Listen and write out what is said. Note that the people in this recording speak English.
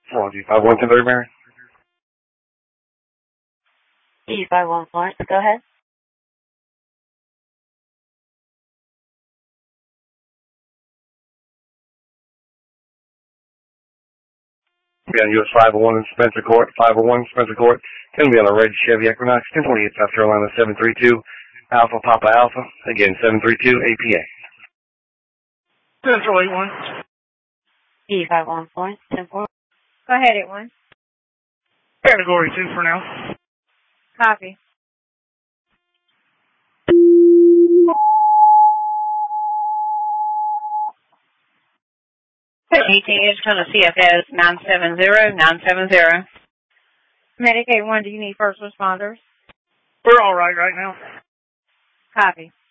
4G51 Timberlake, Mary. E51 Florence, go ahead. Be on US 501 in Spencer Court, 501 Spencer Court. Going to be on a red Chevy Equinox, 1028 South Carolina, 732 Alpha Papa Alpha. Again, 732 APA. Central 81. E51 Florence, 10-4. Go ahead, 81. Category 2 for now. Copy. AT is going to CFS 970-970. Medicaid 1, do you need first responders? We're all right now. Copy.